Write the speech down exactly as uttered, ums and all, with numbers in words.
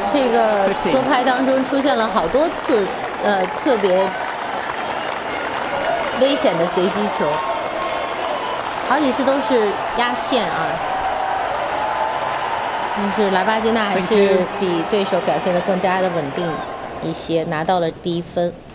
这个多拍当中出现了好多次，呃，特别危险的随机球，好几次都是压线啊。但是莱巴金娜还是比对手表现得更加的稳定一些，拿到了第一分。